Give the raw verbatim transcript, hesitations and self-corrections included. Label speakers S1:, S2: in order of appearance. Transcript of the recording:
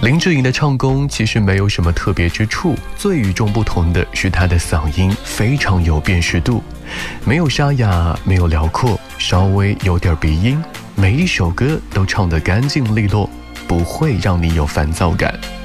S1: 林志颖的唱功其实没有什么特别之处，最与众不同的是他的嗓音非常有辨识度，没有沙哑，没有辽阔，稍微有点鼻音，每一首歌都唱得干净利落，不会让你有烦躁感。